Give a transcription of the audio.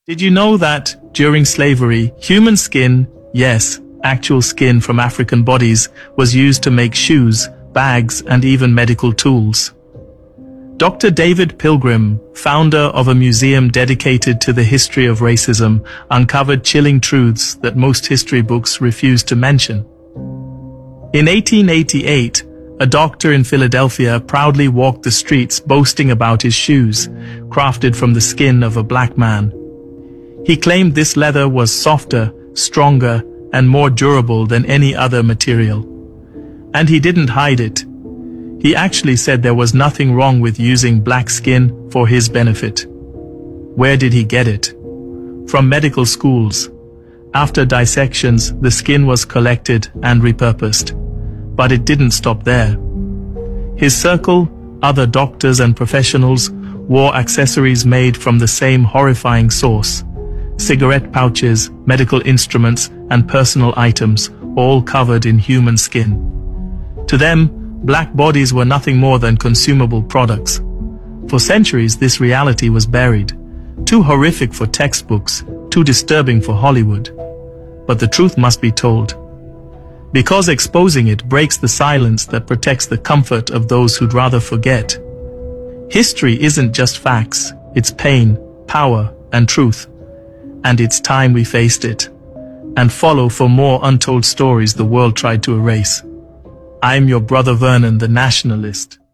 Did you know that, during slavery, human skin, yes, actual skin from African bodies, was used to make shoes, bags, and even medical tools? Dr. David Pilgrim, founder of a museum dedicated to the history of racism, uncovered chilling truths that most history books refuse to mention. In 1888, a doctor in Philadelphia proudly walked the streets boasting about his shoes, crafted from the skin of a black man. He claimed this leather was softer, stronger, and more durable than any other material. And he didn't hide it. He actually said there was nothing wrong with using black skin for his benefit. Where did he get it? From medical schools. After dissections, the skin was collected and repurposed. But it didn't stop there. His circle, other doctors and professionals, wore accessories made from the same horrifying source. Cigarette pouches, medical instruments, and personal items, all covered in human skin. To them, black bodies were nothing more than consumable products. For centuries, this reality was buried. Too horrific for textbooks, too disturbing for Hollywood. But the truth must be told. Because exposing it breaks the silence that protects the comfort of those who'd rather forget. History isn't just facts, it's pain, power, and truth. And it's time we faced it. And follow for more untold stories the world tried to erase. I'm your brother Vernon, the nationalist.